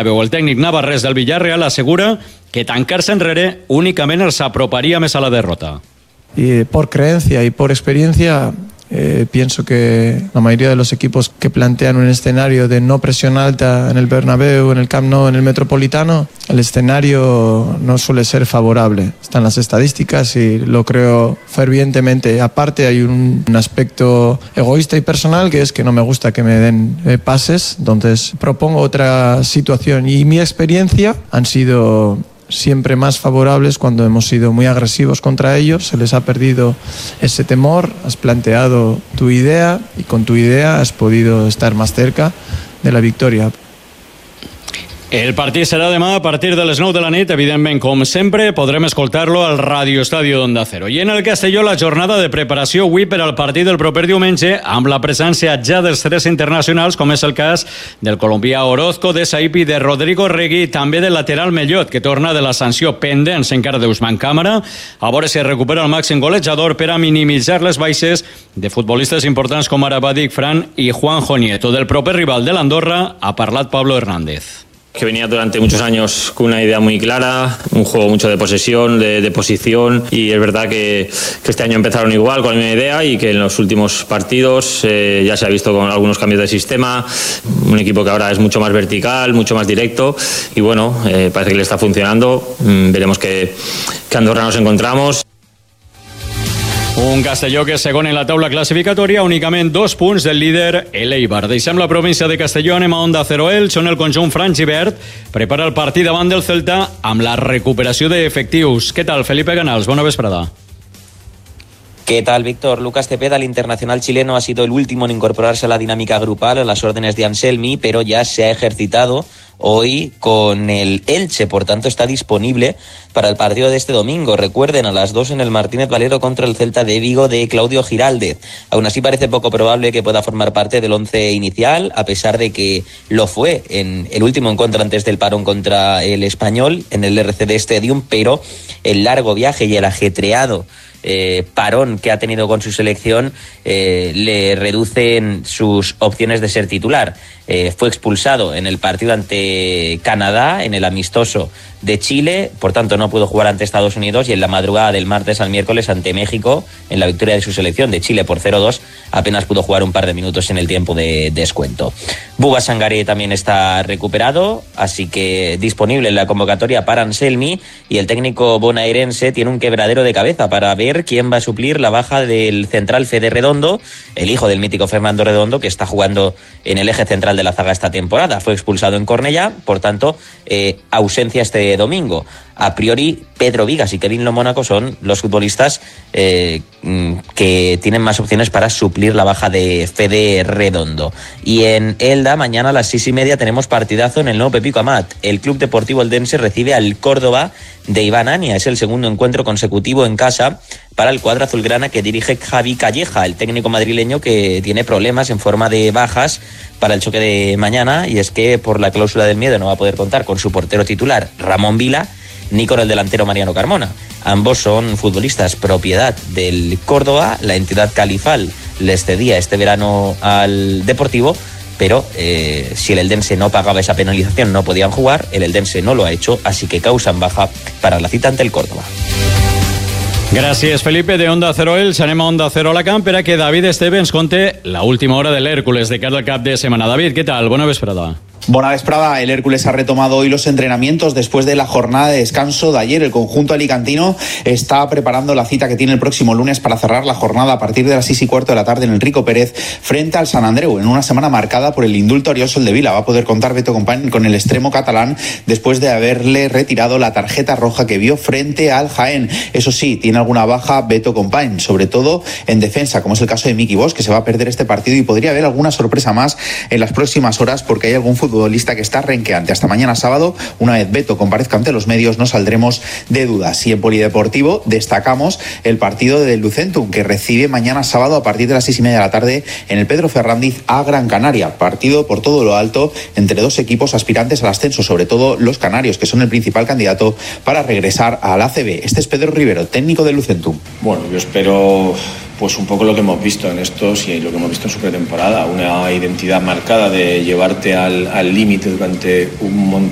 Bernabéu. El tècnic navarrès del Villarreal assegura que tancar-se enrere únicament els aproparia més a la derrota. Y por creencia y por experiencia, pienso que la mayoría de los equipos que plantean un escenario de no presión alta en el Bernabéu, en el Camp Nou, en el Metropolitano, el escenario no suele ser favorable. Están las estadísticas y lo creo fervientemente. Aparte hay un aspecto egoísta y personal, que es que no me gusta que me den pases, entonces propongo otra situación. Y mi experiencia han sido siempre más favorables cuando hemos sido muy agresivos contra ellos, se les ha perdido ese temor, has planteado tu idea y con tu idea has podido estar más cerca de la victoria. El partit serà demà a partir de les 9 de la nit. Evidentment, com sempre, podrem escoltar-lo al Radio Estadio d'Onda Cero. I en el Castelló, la jornada de preparació avui per al partit del proper diumenge, amb la presència ja dels 3 internacionals, com és el cas del colombià Orozco, de Saipi, de Rodrigo Regui, també del lateral Mellot, que torna de la sanció pendents encara d'Ousmane Camara. A veure si es recupera el màxim golejador per a minimitzar les baixes de futbolistes importants com ara Badik Fran i Juanjo Nieto. Del proper rival de l'Andorra ha parlat Pablo Hernández. Que venía durante muchos años con una idea muy clara, un juego mucho de posesión, de posición, y es verdad que este año empezaron igual, con la misma idea, y que en los últimos partidos ya se ha visto con algunos cambios de sistema, un equipo que ahora es mucho más vertical, mucho más directo, y bueno, parece que le está funcionando. Veremos qué Andorra nos encontramos. Un Castelló que és segon en la taula classificatòria, únicament 2 punts del líder, l'Eibar. Deixem la província de Castelló, anem a Onda Cero Elx, on el conjunt franc-i-verd prepara el partit davant del Celta amb la recuperació d'efectius. Què tal, Felipe Canals? Bona vesprada. ¿Qué tal, Víctor? Lucas Cepeda, el internacional chileno, ha sido el último en incorporarse a la dinámica grupal a las órdenes de Anselmi, pero ya se ha ejercitado hoy con el Elche, por tanto está disponible para el partido de este domingo. Recuerden, a las 2 en el Martínez Valero contra el Celta de Vigo de Claudio Giraldez. Aún así parece poco probable que pueda formar parte del 11 inicial, a pesar de que lo fue en el último encuentro antes del parón contra el Español en el RCD Stadium, pero el largo viaje y el ajetreado parón que ha tenido con su selección le reducen sus opciones de ser titular. Fue expulsado en el partido ante Canadá, en el amistoso de Chile, por tanto no pudo jugar ante Estados Unidos, y en la madrugada del martes al miércoles ante México, en la victoria de su selección de Chile por 0-2, apenas pudo jugar un par de minutos en el tiempo de descuento. Bouba Sangaré también está recuperado, así que disponible en la convocatoria para Anselmi, y el técnico bonaerense tiene un quebradero de cabeza para ver quién va a suplir la baja del central Fede Redondo, el hijo del mítico Fernando Redondo, que está jugando en el eje central de la zaga esta temporada. Fue expulsado en Cornellá, por tanto, ausencia este domingo. A priori, Pedro Vigas y Kevin Lomónaco son los futbolistas que tienen más opciones para suplir la baja de Fede Redondo. Y en Elda, mañana a las 6:30 tenemos partidazo en el nuevo Pepico Amat. El Club Deportivo Eldense recibe al Córdoba de Iván Ania. Es el segundo encuentro consecutivo en casa para el cuadro azulgrana que dirige Javi Calleja, el técnico madrileño que tiene problemas en forma de bajas para el choque de mañana, y es que por la cláusula del miedo no va a poder contar con su portero titular Ramón Vila ni con el delantero Mariano Carmona. Ambos son futbolistas propiedad del Córdoba. La entidad califal les cedía este verano al Deportivo, pero si el Eldense no pagaba esa penalización no podían jugar. El Eldense no lo ha hecho, así que causan baja para la cita ante el Córdoba. Gràcies, Felipe. De Onda Cero Elx anem a Onda Cero Alacant per a que David Esteve ens conte la última hora de l'Hèrcules de cara al cap de setmana. David, què tal? Bona vesprada. Buena vesprada. El Hércules ha retomado hoy los entrenamientos después de la jornada de descanso de ayer. El conjunto alicantino está preparando la cita que tiene el próximo lunes para cerrar la jornada a partir de las 6:15 de la tarde en el Rico Pérez frente al Sant Andreu, en una semana marcada por el indulto a Oriol Soldevila. Va a poder contar Beto Company con el extremo catalán después de haberle retirado la tarjeta roja que vio frente al Jaén. Eso sí, tiene alguna baja Beto Company, sobre todo en defensa, como es el caso de Miki Bosch, que se va a perder este partido, y podría haber alguna sorpresa más en las próximas horas porque hay algún futbolista que está renqueante. Hasta mañana sábado, una vez Beto comparezca ante los medios, no saldremos de dudas. Y en polideportivo destacamos el partido del Lucentum, que recibe mañana sábado a partir de las 6:30 de la tarde en el Pedro Ferrandiz a Gran Canaria. Partido por todo lo alto entre dos equipos aspirantes al ascenso, sobre todo los canarios, que son el principal candidato para regresar al ACB. Este es Pedro Rivero, técnico del Lucentum. Bueno, yo espero pues un poco lo que hemos visto en estos y lo que hemos visto en su pretemporada, una identidad marcada de llevarte al límite durante un montón